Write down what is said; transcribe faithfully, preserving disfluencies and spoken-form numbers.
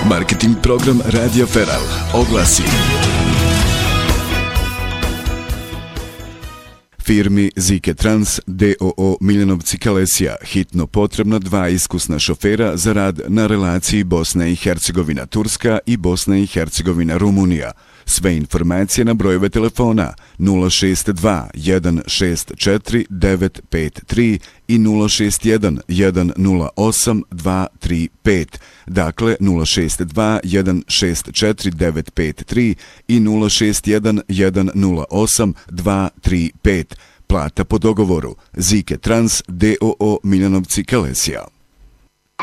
Marketing program Radio Feral oglasi. Firmi Zike Trans d o o Miljanovci Kalesija hitno potrebna dva iskusna šofera za rad na relaciji Bosna i Hercegovina Turska i Bosna i Hercegovina Rumunija. Sve informacije na brojeve telefona nula šest dva jedan šest četiri devet pet tri i nula šest jedan jedan nula osam dva tri pet. Dakle, nula šest dva jedan šest četiri devet pet tri i nula šest jedan jedan nula osam dva tri pet. Plata po dogovoru. Zike Trans d o o Miljanovci Kalesija.